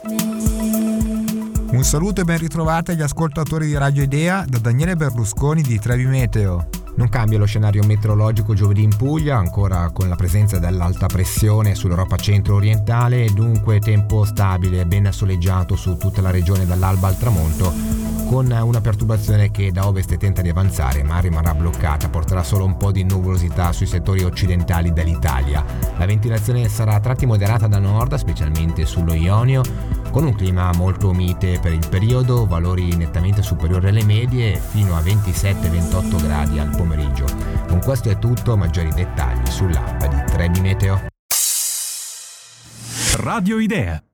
Un saluto e ben ritrovati agli ascoltatori di Radio Idea da Daniele Berlusconi di Trevi Meteo. Non cambia lo scenario meteorologico giovedì in Puglia, ancora con la presenza dell'alta pressione sull'Europa centro-orientale e dunque tempo stabile e ben soleggiato su tutta la regione dall'alba al tramonto, con una perturbazione che da ovest tenta di avanzare ma rimarrà bloccata, porterà solo un po' di nuvolosità sui settori occidentali dell'Italia. La ventilazione sarà a tratti moderata da nord, specialmente sullo Ionio, con un clima molto mite per il periodo, valori nettamente superiori alle medie fino a 27-28 gradi al pomeriggio. Con questo è tutto, maggiori dettagli sull'app di Trebi Meteo. Radio Idea.